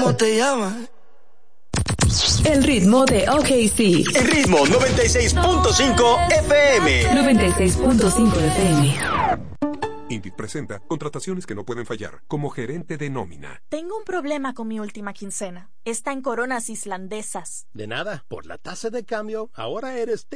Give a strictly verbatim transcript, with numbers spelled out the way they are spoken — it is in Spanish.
¿Cómo te llamas? El ritmo de O K C. El ritmo noventa y seis punto cinco F M. noventa y seis punto cinco F M. Indeed presenta contrataciones que no pueden fallar, como gerente de nómina. Tengo un problema con mi última quincena. Está en coronas islandesas. De nada, por la tasa de cambio, ahora eres